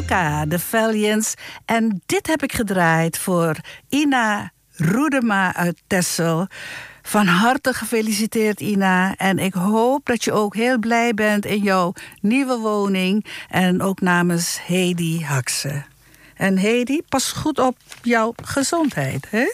polka, de Valiants. En dit heb ik gedraaid voor Ina Roedema uit Texel. Van harte gefeliciteerd, Ina. En ik hoop dat je ook heel blij bent in jouw nieuwe woning. En ook namens Hedy Haxe. En Hedy, pas goed op jouw gezondheid, hè?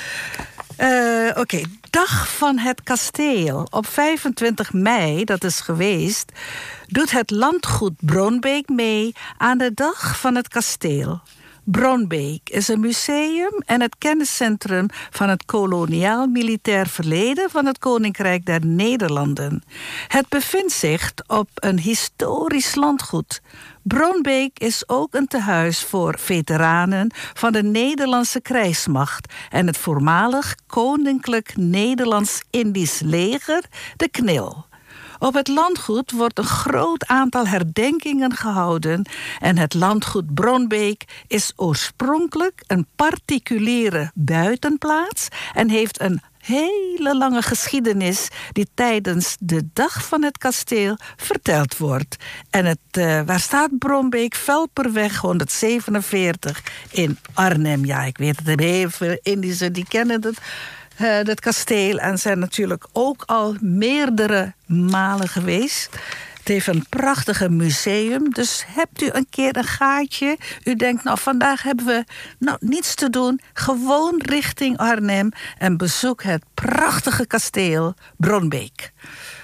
Oké, Dag van het Kasteel. Op 25 mei, dat is geweest, doet het landgoed Bronbeek mee aan de Dag van het Kasteel. Bronbeek is een museum en het kenniscentrum van het koloniaal-militair verleden van het Koninkrijk der Nederlanden. Het bevindt zich op een historisch landgoed. Bronbeek is ook een tehuis voor veteranen van de Nederlandse krijgsmacht en het voormalig Koninklijk Nederlands-Indisch Leger, de KNIL. Op het landgoed wordt een groot aantal herdenkingen gehouden en het landgoed Bronbeek is oorspronkelijk een particuliere buitenplaats en heeft een hele lange geschiedenis die tijdens de Dag van het Kasteel verteld wordt. En waar staat Bronbeek? Velperweg 147 in Arnhem. Ja, ik weet het, heel veel Indischen die kennen het kasteel en zijn natuurlijk ook al meerdere malen geweest. Het heeft een prachtige museum, dus hebt u een keer een gaatje. U denkt, nou, vandaag hebben we niets te doen. Gewoon richting Arnhem en bezoek het prachtige kasteel Bronbeek.